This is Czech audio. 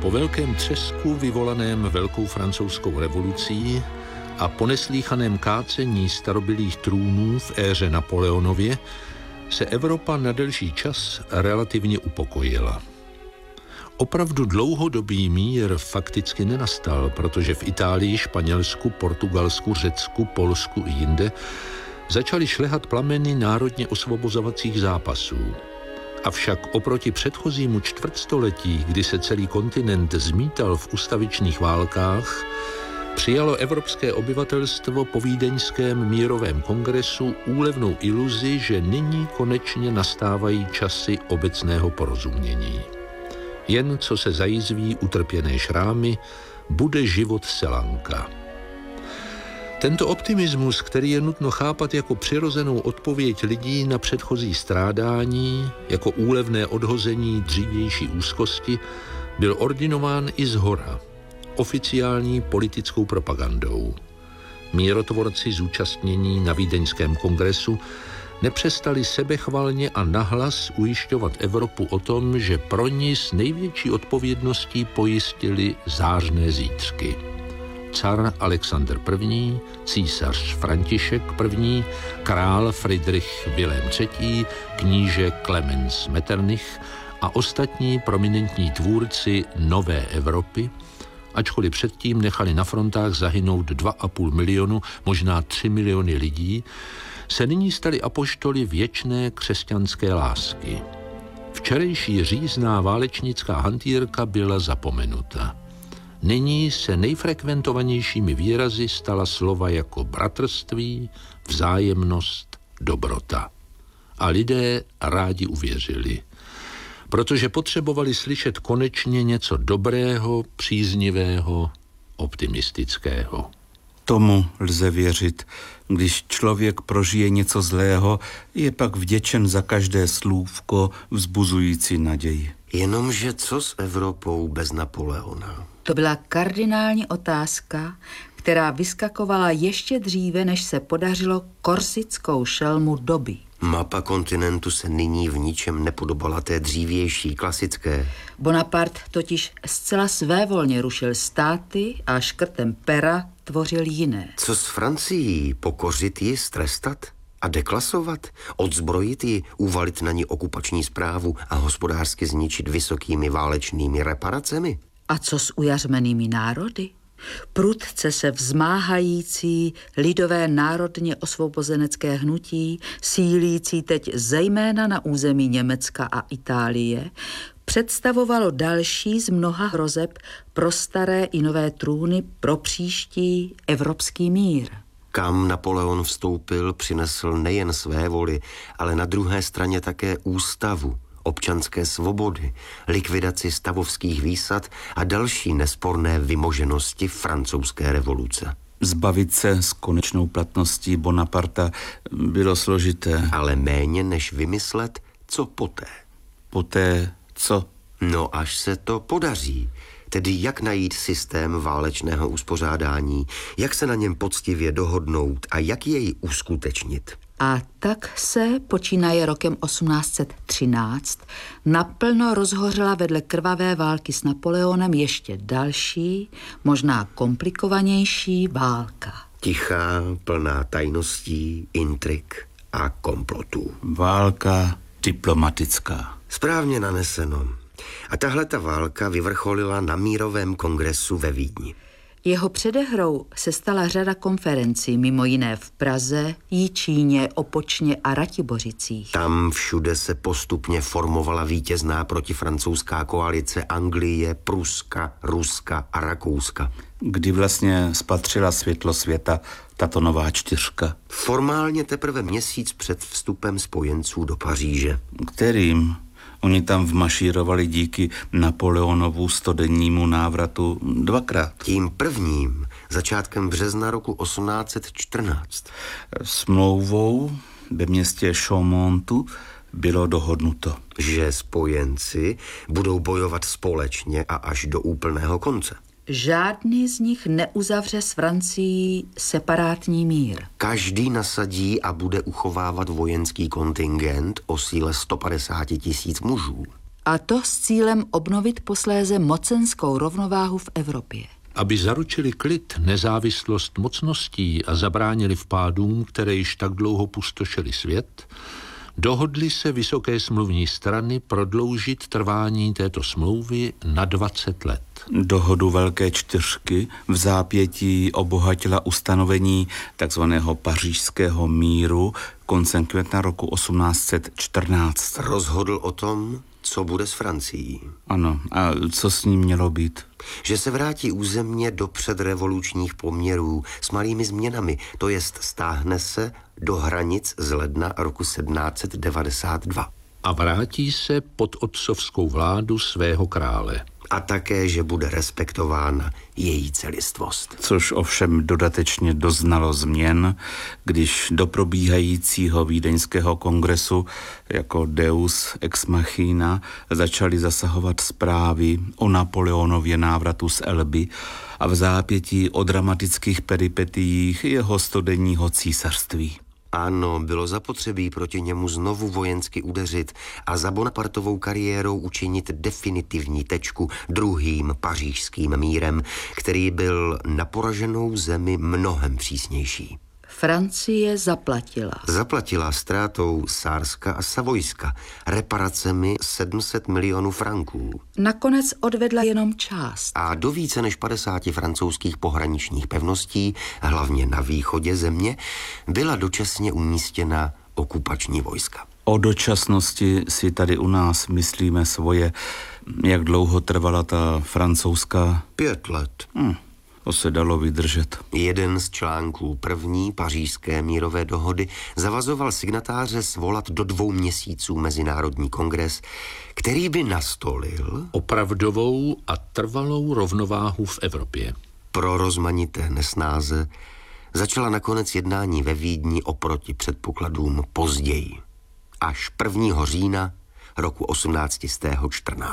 Po velkém třesku vyvolaném Velkou francouzskou revolucí a po neslýchaném kácení starobylých trůnů v éře Napoleonově se Evropa na delší čas relativně upokojila. Opravdu dlouhodobý mír fakticky nenastal, protože v Itálii, Španělsku, Portugalsku, Řecku, Polsku i jinde začaly šlehat plameny národně osvobozovacích zápasů. Avšak oproti předchozímu čtvrtstoletí, kdy se celý kontinent zmítal v ustavičných válkách, přijalo evropské obyvatelstvo po Vídeňském mírovém kongresu úlevnou iluzi, že nyní konečně nastávají časy obecného porozumění. Jen co se zajizví utrpěné šrámy, bude život selanka. Tento optimismus, který je nutno chápat jako přirozenou odpověď lidí na předchozí strádání, jako úlevné odhození dřívější úzkosti, byl ordinován i zhora, oficiální politickou propagandou. Mírotvorci zúčastnění na Vídeňském kongresu nepřestali sebechvalně a nahlas ujišťovat Evropu o tom, že pro ní s největší odpovědností pojistili zářné zítřky. Car Alexandr I., císař František I., král Friedrich Vilém III., kníže Klemens Metternich a ostatní prominentní tvůrci nové Evropy, ačkoliv předtím nechali na frontách zahynout 2,5 milionu, možná 3 miliony lidí, se nyní stali apoštoly věčné křesťanské lásky. Včerejší řízná válečnická hantýrka byla zapomenuta. Nyní se nejfrekventovanějšími výrazy stala slova jako bratrství, vzájemnost, dobrota. A lidé rádi uvěřili, protože potřebovali slyšet konečně něco dobrého, příznivého, optimistického. Tomu lze věřit. Když člověk prožije něco zlého, je pak vděčen za každé slůvko vzbuzující naději. Jenomže co s Evropou bez Napoleona? To byla kardinální otázka, která vyskakovala ještě dříve, než se podařilo korsickou šelmu doby. Mapa kontinentu se nyní v ničem nepodobala té dřívější, klasické. Bonaparte totiž zcela svévolně rušil státy a škrtem pera tvořil jiné. Co s Francií? Pokořit ji, strestat a deklasovat? Odzbrojit ji, uvalit na ní okupační správu a hospodářsky zničit vysokými válečnými reparacemi? A co s ujařmenými národy? Prudce se vzmáhající lidové národně osvobozenecké hnutí, sílící teď zejména na území Německa a Itálie, představovalo další z mnoha hrozeb pro staré i nové trůny pro příští evropský mír. Kam Napoleon vstoupil, přinesl nejen své voli, ale na druhé straně také ústavu, občanské svobody, likvidaci stavovských výsad a další nesporné vymoženosti francouzské revoluce. Zbavit se s konečnou platností Bonaparta bylo složité. Ale méně než vymyslet, co poté. Poté co? No až se to podaří. Tedy jak najít systém válečného uspořádání, jak se na něm poctivě dohodnout a jak jej uskutečnit. A tak se, počínaje rokem 1813, naplno rozhořela vedle krvavé války s Napoleonem ještě další, možná komplikovanější válka. Tichá, plná tajností, intrik a komplotů. Válka diplomatická. Správně naneseno. A tahle ta válka vyvrcholila na mírovém kongresu ve Vídni. Jeho předehrou se stala řada konferencí, mimo jiné v Praze, Jičíně, Opočně a Ratibořicích. Tam všude se postupně formovala vítězná protifrancouzská koalice Anglie, Pruska, Ruska a Rakouska. Kdy vlastně spatřila světlo světa tato nová čtyřka? Formálně teprve měsíc před vstupem spojenců do Paříže. Kterým? Oni tam vmašírovali díky Napoleonovu 100dennímu návratu dvakrát. Tím prvním, začátkem března roku 1814. Smlouvou ve městě Chaumontu bylo dohodnuto, že spojenci budou bojovat společně a až do úplného konce. Žádný z nich neuzavře s Francií separátní mír. Každý nasadí a bude uchovávat vojenský kontingent o síle 150 000 mužů. A to s cílem obnovit posléze mocenskou rovnováhu v Evropě. Aby zaručili klid, nezávislost mocností a zabránili vpádům, které již tak dlouho pustošily svět, dohodly se vysoké smluvní strany prodloužit trvání této smlouvy na 20 let. Dohodu Velké čtyřky v zápětí obohatila ustanovení takzvaného pařížského míru koncem května roku 1814. Rozhodl o tom, co bude s Francií. Ano, a co s ním mělo být? Že se vrátí územně do předrevolučních poměrů s malými změnami, to jest stáhne se do hranic z ledna roku 1792. A vrátí se pod otcovskou vládu svého krále. A také, že bude respektována její celistvost. Což ovšem dodatečně doznalo změn, když do probíhajícího vídeňského kongresu jako deus ex machina začaly zasahovat zprávy o Napoleonově návratu z Elby a v zápětí o dramatických peripetiích jeho stodenního císařství. Ano, bylo zapotřebí proti němu znovu vojensky udeřit a za Bonapartovou kariérou učinit definitivní tečku druhým pařížským mírem, který byl na poraženou zemi mnohem přísnější. Francie zaplatila. Zaplatila ztrátou Sárska a Savojska, reparacemi 700 milionů franků. Nakonec odvedla jenom část. A do více než 50 francouzských pohraničních pevností, hlavně na východě země, byla dočasně umístěna okupační vojska. O dočasnosti si tady u nás myslíme svoje. Jak dlouho trvala ta francouzská? 5 let. To se dalo vydržet. Jeden z článků první pařížské mírové dohody zavazoval signatáře svolat do 2 měsíců mezinárodní kongres, který by nastolil Opravdovou a trvalou rovnováhu v Evropě. Pro rozmanité nesnáze začala nakonec jednání ve Vídni oproti předpokladům později. Až 1. října roku 1814.